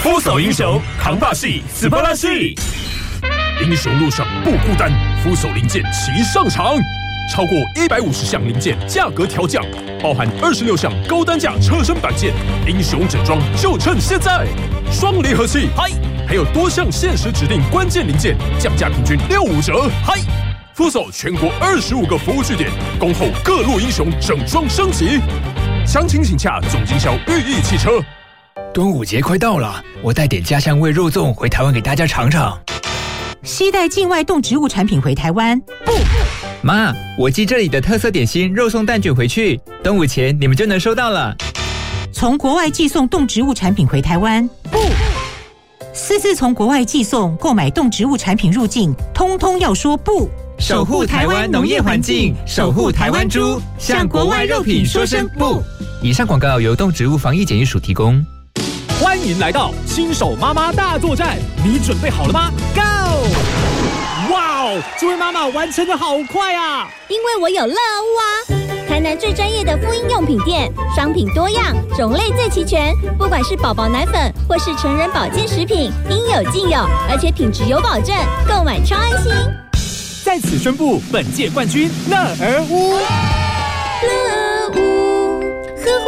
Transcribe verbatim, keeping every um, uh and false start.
出手英雄扛把戏，死巴拉戏。英雄路上不孤单，扶手零件齐上场，超过一百五十项零件价格调降，包含二十六项高单价车身板件。英雄整装就趁现在，双离合器，嗨，还有多项限时指定关键零件降价平均六五折，嗨。扶手全国二十五个服务据点，恭候各路英雄整装升级。详情请洽总经销寓意汽车。 端午节快到了，我带点家乡味肉粽回台湾给大家尝尝。 携带境外动植物产品回台湾，不。 妈，我寄这里的特色点心肉松蛋卷回去，端午前你们就能收到了。 从国外寄送动植物产品回台湾，不。私自从国外寄送、购买动植物产品入境，通通要说不。 守护台湾农业环境，守护台湾猪，向国外肉品说声不。以上广告由动植物防疫检疫署提供。 欢迎来到新手妈妈大作战，你准备好了吗 ？Go！ 哇哦，这位妈妈完成的好快啊！ 因为我有乐屋啊，台南最专业的妇婴用品店，商品多样，种类最齐全，不管是宝宝奶粉或是成人保健食品，应有尽有，而且品质有保证，购买超安心。 在此宣布本届冠军乐儿屋。 乐